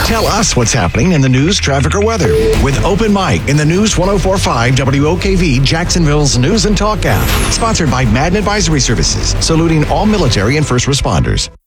Tell us what's happening in the news, traffic, or weather with Open Mic in the News 104.5 WOKV Jacksonville's News and Talk app. Sponsored by Madden Advisory Services, saluting all military and first responders.